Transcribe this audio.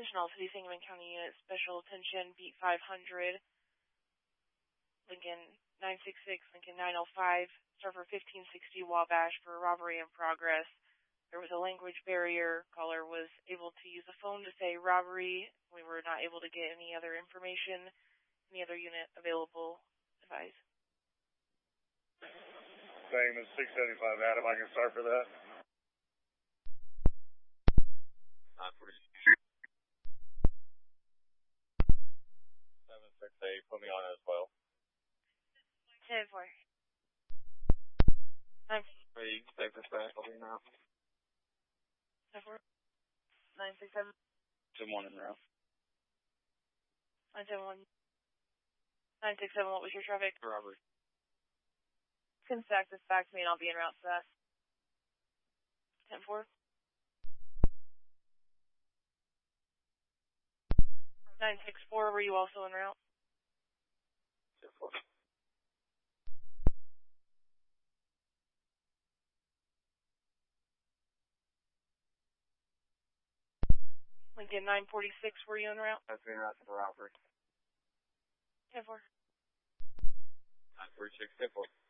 Attention all City Sangamon County units, special attention, beat 500, Lincoln 966, Lincoln 905, server 1560 Wabash for robbery in progress. There was a language barrier. Caller was able to use the phone to say robbery. We were not able to get any other information. Any other unit available? Advise. Same as 675 Adam, I can start for that. 768, put me on as well. 10-4. 9. Ready, stay for staff, I'll be now. 10-4. 967. 10-1 in route. 971. 967, what was your traffic? Robbery. Can stack this back to me and I'll be en route to that. 10-4. 964, were you also en route? 10-4. Lincoln 946, were you en route? That's en route to the robbery. 10-4. 946, 10-4.